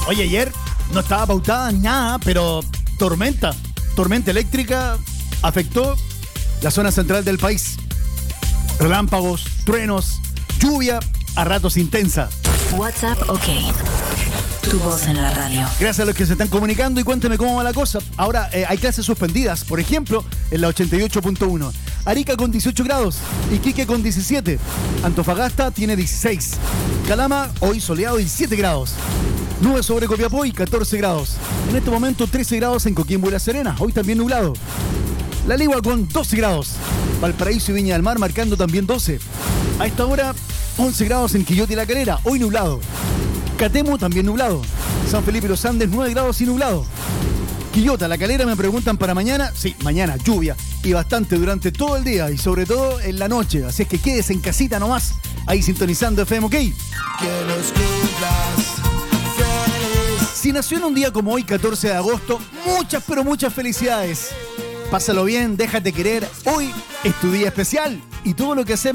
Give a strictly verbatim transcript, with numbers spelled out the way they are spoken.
Oye, ayer no estaba pautada ni nada, pero tormenta, tormenta eléctrica afectó la zona central del país. Relámpagos, truenos, lluvia, a ratos intensa. WhatsApp, ok. Tu voz en la radio. Gracias a los que se están comunicando y cuénteme cómo va la cosa. Ahora, eh, hay clases suspendidas, por ejemplo, en la ochenta y ocho punto uno. Arica con dieciocho grados, Iquique con diecisiete, Antofagasta tiene dieciséis, Calama hoy soleado diecisiete grados, nubes sobre Copiapó y catorce grados. En este momento trece grados en Coquimbo y La Serena, hoy también nublado. La Ligua con doce grados, Valparaíso y Viña del Mar marcando también doce. A esta hora once grados en Quillota y La Calera, hoy nublado. Catemo también nublado. San Felipe y Los Andes nueve grados y nublado. Quillota, La Calera me preguntan para mañana. Sí, mañana lluvia y bastante durante todo el día y sobre todo en la noche. Así es que quédese en casita nomás, ahí sintonizando F M OK. Que los cumplas feliz. Si nació en un día como hoy, catorce de agosto, muchas pero muchas felicidades. Pásalo bien, déjate querer. Hoy es tu día especial y todo lo que hacemos